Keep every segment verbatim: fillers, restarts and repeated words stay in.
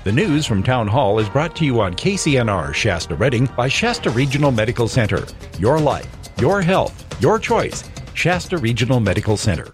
The news from Town Hall is brought to you on K C N R Shasta Redding by Shasta Regional Medical Center. Your life, your health, your choice. Shasta Regional Medical Center.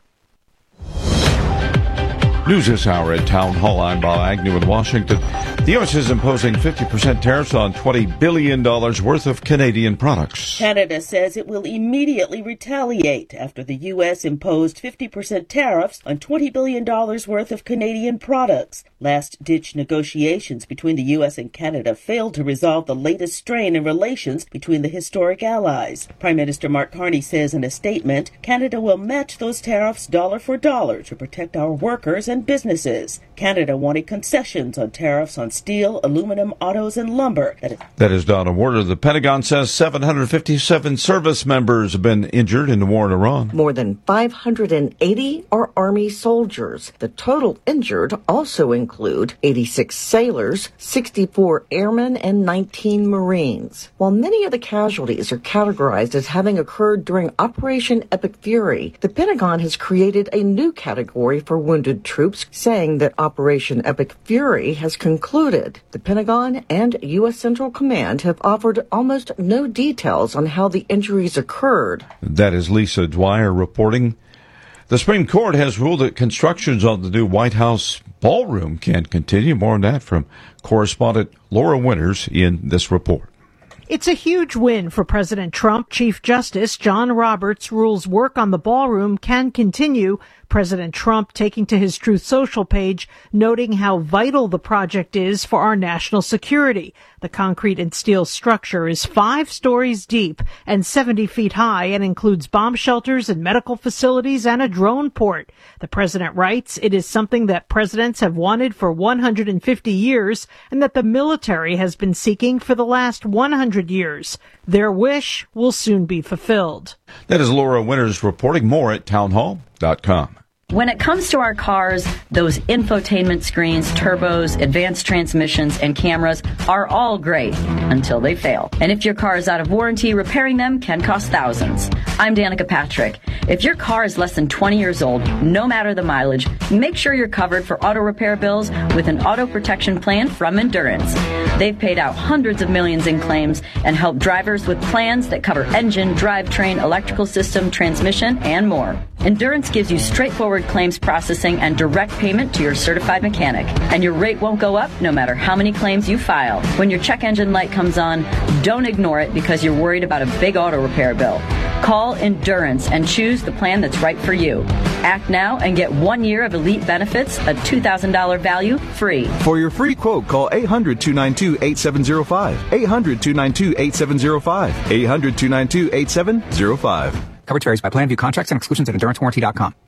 News this hour at Town Hall. I'm Bob Agnew in Washington. The U S is imposing fifty percent tariffs on twenty billion dollars worth of Canadian products. Canada says it will immediately retaliate after the U S imposed fifty percent tariffs on twenty billion dollars worth of Canadian products. Last-ditch negotiations between the U S and Canada failed to resolve the latest strain in relations between the historic allies. Prime Minister Mark Carney says in a statement, Canada will match those tariffs dollar for dollar to protect our workers and businesses. Canada wanted concessions on tariffs on steel, aluminum, autos, and lumber. That is Donna Warder. The Pentagon says seven hundred fifty-seven service members have been injured in the war in Iran. More than five hundred eighty are Army soldiers. The total injured also include eighty-six sailors, sixty-four airmen, and nineteen Marines. While many of the casualties are categorized as having occurred during Operation Epic Fury, the Pentagon has created a new category for wounded troops, saying that Operation Epic Fury has concluded. The Pentagon and U S Central Command have offered almost no details on how the injuries occurred. That is Lisa Dwyer reporting. The Supreme Court has ruled that constructions on the new White House ballroom can continue. More on that from correspondent Laura Winters in this report. It's a huge win for President Trump. Chief Justice John Roberts rules work on the ballroom can continue. President Trump taking to his Truth Social page, noting how vital the project is for our national security. The concrete and steel structure is five stories deep and seventy feet high and includes bomb shelters and medical facilities and a drone port. The president writes it is something that presidents have wanted for one hundred fifty years and that the military has been seeking for the last one hundred years. Their wish will soon be fulfilled. That is Laura Winters reporting. More at townhall dot com. When it comes to our cars, those infotainment screens, turbos, advanced transmissions, and cameras are all great until they fail. And if your car is out of warranty, repairing them can cost thousands. I'm Danica Patrick. If your car is less than twenty years old, no matter the mileage, make sure you're covered for auto repair bills with an auto protection plan from Endurance. They've paid out hundreds of millions in claims and helped drivers with plans that cover engine, drivetrain, electrical system, transmission, and more. Endurance gives you straightforward claims processing and direct payment to your certified mechanic. And your rate won't go up no matter how many claims you file. When your check engine light comes on, don't ignore it because you're worried about a big auto repair bill. Call Endurance and choose the plan that's right for you. Act now and get one year of elite benefits, a two thousand dollars value, free. For your free quote, call eight hundred, two nine two, eight seven zero five. eight hundred, two nine two, eight seven zero five. eight hundred, two nine two, eight seven zero five. Coverage varies by plan. View contracts and exclusions at endurance warranty dot com.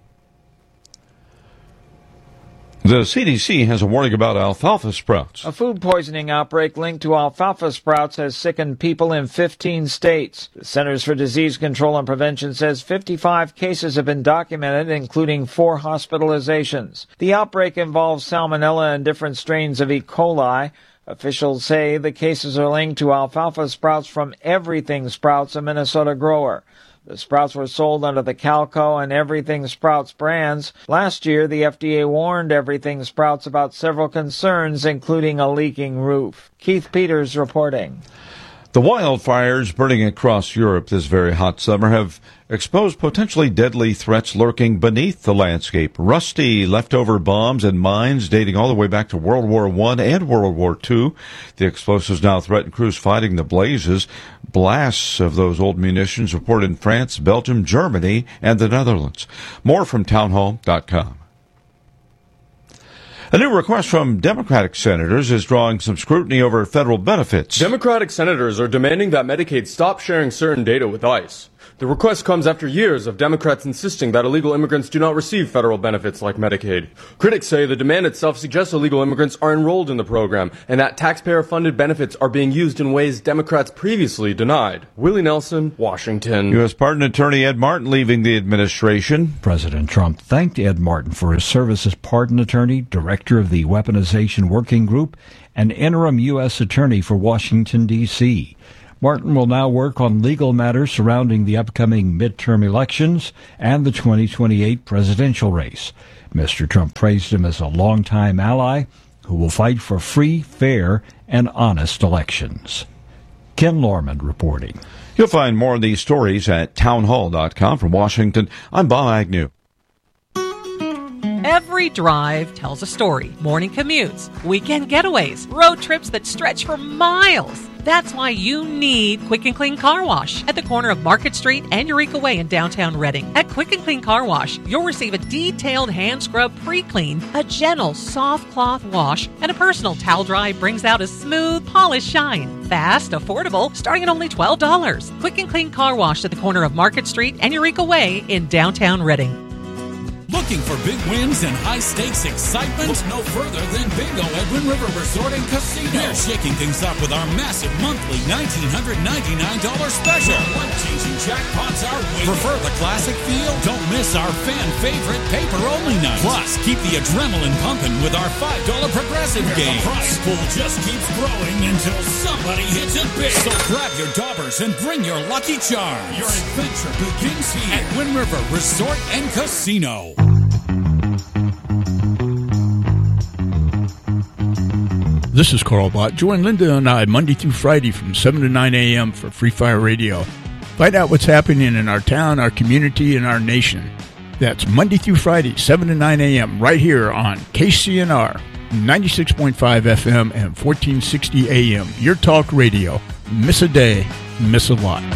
The C D C has a warning about alfalfa sprouts. A food poisoning outbreak linked to alfalfa sprouts has sickened people in fifteen states. The Centers for Disease Control and Prevention says fifty-five cases have been documented, including four hospitalizations. The outbreak involves salmonella and different strains of E. coli. Officials say the cases are linked to alfalfa sprouts from Everything Sprouts, a Minnesota grower. The sprouts were sold under the Calco and Everything Sprouts brands. Last year, the F D A warned Everything Sprouts about several concerns, including a leaking roof. Keith Peters reporting. The wildfires burning across Europe this very hot summer have exposed potentially deadly threats lurking beneath the landscape. Rusty leftover bombs and mines dating all the way back to World War One and World War Two. The explosives now threaten crews fighting the blazes. Blasts of those old munitions reported in France, Belgium, Germany, and the Netherlands. More from townhall dot com. A new request from Democratic senators is drawing some scrutiny over federal benefits. Democratic senators are demanding that Medicaid stop sharing certain data with ICE. The request comes after years of Democrats insisting that illegal immigrants do not receive federal benefits like Medicaid. Critics say the demand itself suggests illegal immigrants are enrolled in the program and that taxpayer-funded benefits are being used in ways Democrats previously denied. Willie Nelson, Washington. U S Pardon Attorney Ed Martin leaving the administration. President Trump thanked Ed Martin for his service as pardon attorney, director of the Weaponization Working Group, and interim U S attorney for Washington, D C Martin will now work on legal matters surrounding the upcoming midterm elections and the twenty twenty-eight presidential race. Mister Trump praised him as a longtime ally, who will fight for free, fair, and honest elections. Ken Lorman reporting. You'll find more of these stories at townhall dot com. From Washington, I'm Bob Agnew. Every drive tells a story. Morning commutes, weekend getaways, road trips that stretch for miles. That's why you need Quick and Clean Car Wash at the corner of Market Street and Eureka Way in downtown Reading. At Quick and Clean Car Wash, you'll receive a detailed hand scrub pre-clean, a gentle soft cloth wash, and a personal towel dry brings out a smooth, polished shine. Fast, affordable, starting at only twelve dollars. Quick and Clean Car Wash at the corner of Market Street and Eureka Way in downtown Reading. Looking for big wins and high-stakes excitement? Look no further than Bingo at Wind River Resort and Casino. We're shaking things up with our massive monthly one thousand nine hundred ninety-nine dollars special. Life-changing jackpots are waiting. Prefer the classic feel? Don't miss our fan-favorite paper-only night. Plus, keep the adrenaline pumping with our five dollar progressive game. The prize pool just keeps growing until somebody hits it big. So grab your daubers and bring your lucky charms. Your adventure begins here at Wind River Resort and Casino. This is Carl Bott. Join Linda and I Monday through Friday from seven to nine a.m. for Free Fire Radio. Find out what's happening in our town, our community, and our nation. That's Monday through Friday, seven to nine a.m. right here on K C N R, ninety-six point five F M and fourteen sixty A M. Your talk radio. Miss a day, miss a lot.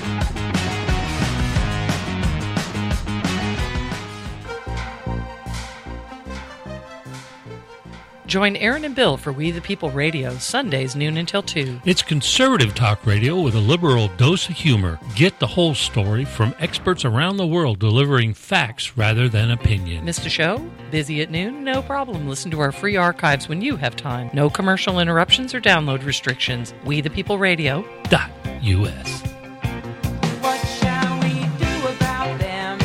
Join Aaron and Bill for We the People Radio, Sundays noon until two. It's conservative talk radio with a liberal dose of humor. Get the whole story from experts around the world delivering facts rather than opinion. Missed a show? Busy at noon? No problem. Listen to our free archives when you have time. No commercial interruptions or download restrictions. We the People Radio dot U S. What shall we do about them?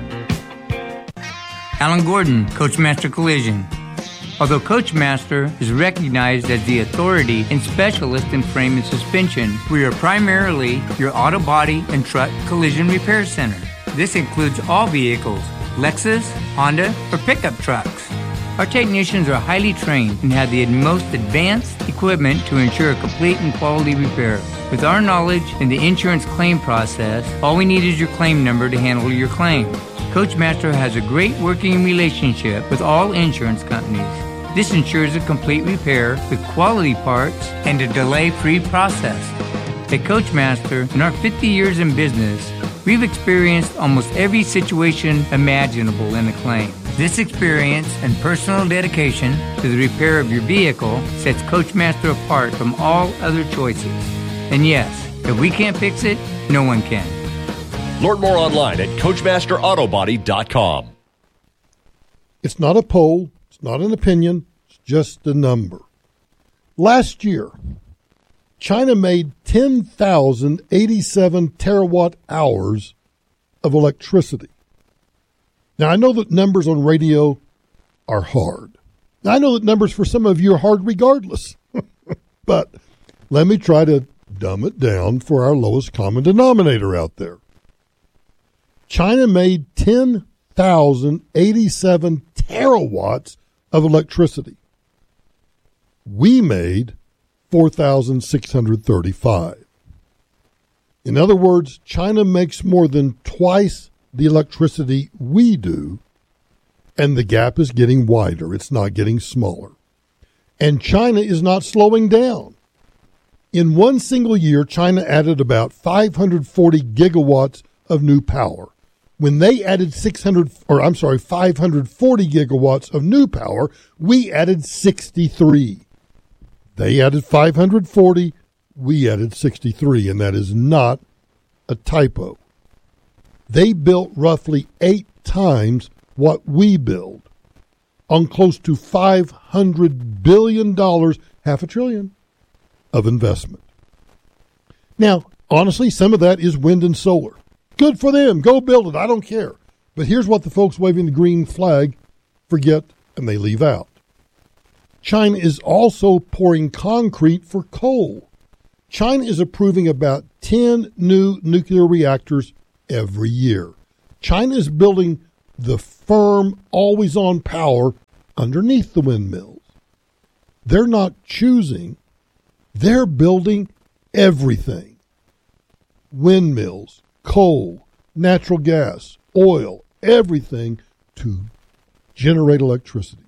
Alan Gordon, Coachmaster Collision. Although Coachmaster is recognized as the authority and specialist in frame and suspension, we are primarily your auto body and truck collision repair center. This includes all vehicles, Lexus, Honda, or pickup trucks. Our technicians are highly trained and have the most advanced equipment to ensure a complete and quality repair. With our knowledge in the insurance claim process, all we need is your claim number to handle your claim. Coachmaster has a great working relationship with all insurance companies. This ensures a complete repair with quality parts and a delay-free process. At Coachmaster, in our fifty years in business, we've experienced almost every situation imaginable in a claim. This experience and personal dedication to the repair of your vehicle sets Coachmaster apart from all other choices. And yes, if we can't fix it, no one can. Learn more online at Coachmaster Auto Body dot com. It's not a poll. It's not an opinion. It's just a number. Last year, China made ten thousand eighty-seven terawatt hours of electricity. Now, I know that numbers on radio are hard. Now, I know that numbers for some of you are hard regardless. But let me try to dumb it down for our lowest common denominator out there. China made ten thousand eighty-seven terawatts of electricity. We made four thousand six hundred thirty-five. In other words, China makes more than twice the electricity we do, and the gap is getting wider. It's not getting smaller. And China is not slowing down. In one single year, China added about five hundred forty gigawatts of new power. When they added six hundred, or I'm sorry, five hundred forty gigawatts of new power, we added sixty-three. They added five hundred forty, we added sixty-three, and that is not a typo. They built roughly eight times what we build on close to five hundred billion dollars, half a trillion, of investment. Now, honestly, some of that is wind and solar. Good for them. Go build it. I don't care. But here's what the folks waving the green flag forget and they leave out. China is also pouring concrete for coal. China is approving about ten new nuclear reactors every year. China is building the firm, always-on power underneath the windmills. They're not choosing. They're building everything. Windmills, coal, natural gas, oil, everything to generate electricity.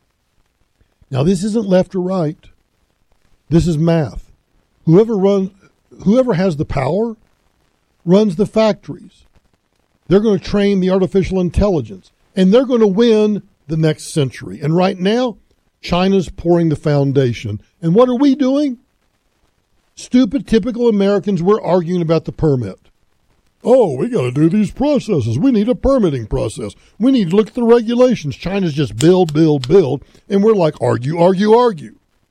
Now, this isn't left or right. This is math. Whoever runs, whoever has the power runs the factories. They're going to train the artificial intelligence, and they're going to win the next century. And right now, China's pouring the foundation. And what are we doing? Stupid, typical Americans, we're arguing about the permit. Oh, we got to do these processes. We need a permitting process. We need to look at the regulations. China's just build, build, build. And we're like, argue, argue, argue.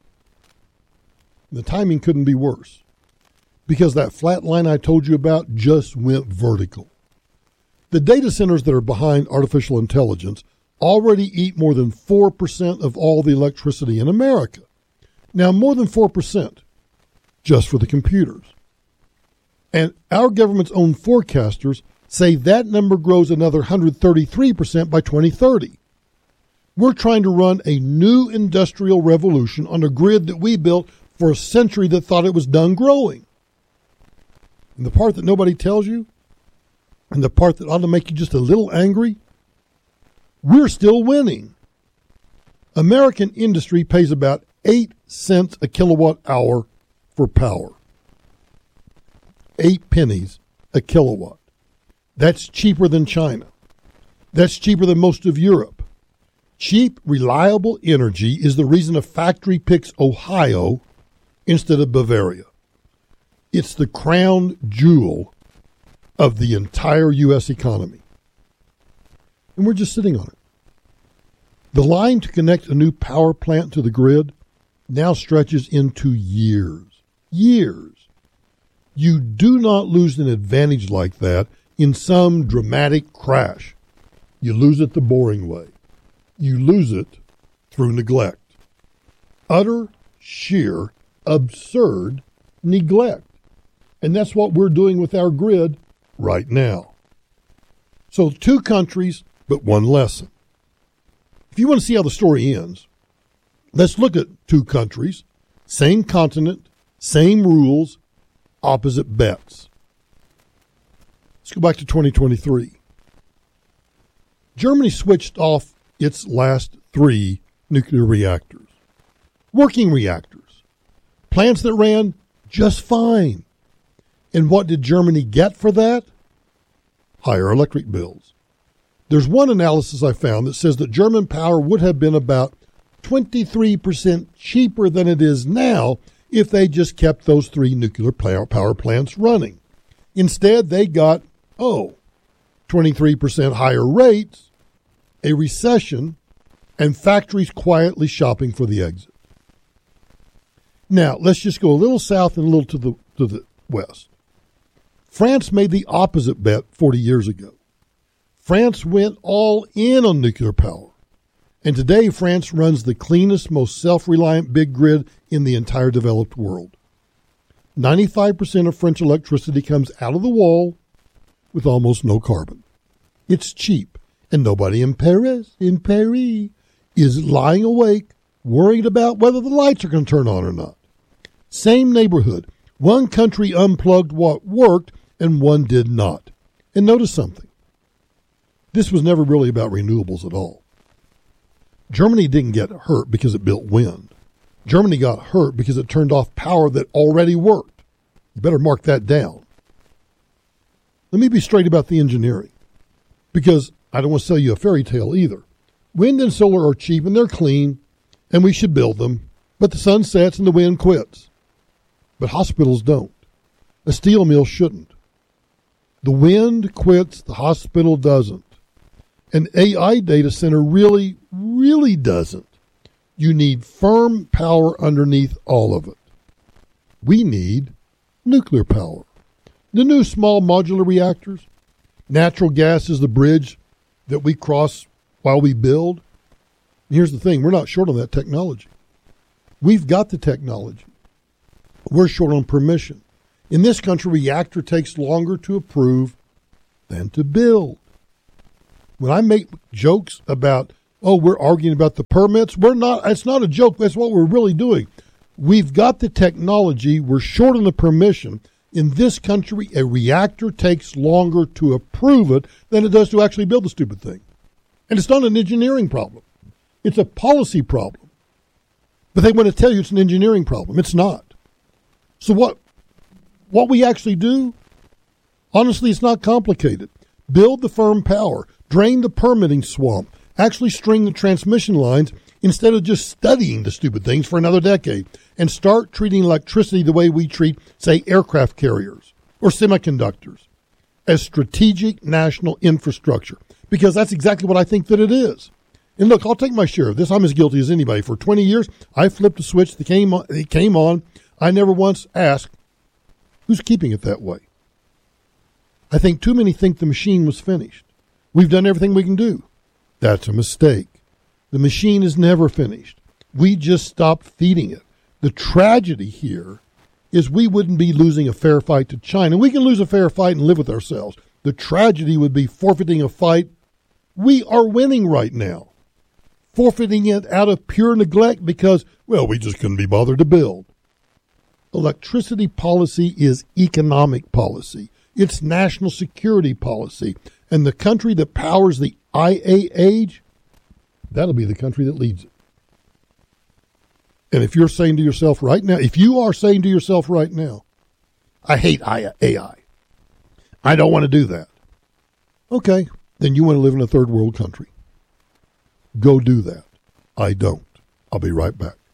The timing couldn't be worse, because that flat line I told you about just went vertical. The data centers that are behind artificial intelligence already eat more than four percent of all the electricity in America. Now, more than four percent just for the computers. And our government's own forecasters say that number grows another one hundred thirty-three percent by twenty thirty. We're trying to run a new industrial revolution on a grid that we built for a century that thought it was done growing. And the part that nobody tells you, and the part that ought to make you just a little angry, we're still winning. American industry pays about eight cents a kilowatt hour for power. Eight pennies a kilowatt. That's cheaper than China. That's cheaper than most of Europe. Cheap, reliable energy is the reason a factory picks Ohio instead of Bavaria. It's the crown jewel of the entire U S economy. And we're just sitting on it. The line to connect a new power plant to the grid now stretches into years. Years. You do not lose an advantage like that in some dramatic crash. You lose it the boring way. You lose it through neglect. Utter, sheer, absurd neglect. And that's what we're doing with our grid right now. So two countries, but one lesson. If you want to see how the story ends, let's look at two countries, same continent, same rules, opposite bets. Let's go back to twenty twenty-three. Germany switched off its last three nuclear reactors. Working reactors. Plants that ran just fine. And what did Germany get for that? Higher electric bills. There's one analysis I found that says that German power would have been about twenty-three percent cheaper than it is now if they just kept those three nuclear power plants running. Instead, they got, oh, twenty-three percent higher rates, a recession, and factories quietly shopping for the exit. Now, let's just go a little south and a little to the to the west. France made the opposite bet forty years ago. France went all in on nuclear power. And today, France runs the cleanest, most self-reliant big grid in the entire developed world. ninety-five percent of French electricity comes out of the wall with almost no carbon. It's cheap, and nobody in Paris, in Paris, is lying awake, worried about whether the lights are going to turn on or not. Same neighborhood. One country unplugged what worked, and one did not. And notice something. This was never really about renewables at all. Germany didn't get hurt because it built wind. Germany got hurt because it turned off power that already worked. You better mark that down. Let me be straight about the engineering, because I don't want to sell you a fairy tale either. Wind and solar are cheap and they're clean, and we should build them, but the sun sets and the wind quits. But hospitals don't. A steel mill shouldn't. The wind quits, the hospital doesn't. An A I data center really, really doesn't. You need firm power underneath all of it. We need nuclear power. The new small modular reactors. Natural gas is the bridge that we cross while we build. And here's the thing, we're not short on that technology. We've got the technology. We're short on permission. In this country, reactor takes longer to approve than to build. When I make jokes about Oh, we're arguing about the permits. We're not. It's not a joke. That's what we're really doing. We've got the technology. We're short on the permission. In this country, a reactor takes longer to approve it than it does to actually build the stupid thing. And it's not an engineering problem. It's a policy problem. But they want to tell you it's an engineering problem. It's not. So what, what we actually do, honestly, it's not complicated. Build the firm power. Drain the permitting swamp. Actually string the transmission lines instead of just studying the stupid things for another decade, and start treating electricity the way we treat, say, aircraft carriers or semiconductors, as strategic national infrastructure, because that's exactly what I think that it is. And look, I'll take my share of this. I'm as guilty as anybody. For twenty years, I flipped a switch that came on. It came on. I never once asked, who's keeping it that way? I think too many think the machine was finished. We've done everything we can do. That's a mistake. The machine is never finished. We just stopped feeding it. The tragedy here is we wouldn't be losing a fair fight to China. We can lose a fair fight and live with ourselves. The tragedy would be forfeiting a fight we are winning right now. Forfeiting it out of pure neglect because, well, we just couldn't be bothered to build. Electricity policy is economic policy. It's national security policy. And the country that powers the I A age, that'll be the country that leads it. And if you're saying to yourself right now, if you are saying to yourself right now, I hate A I, I don't want to do that. Okay, then you want to live in a third world country. Go do that. I don't. I'll be right back.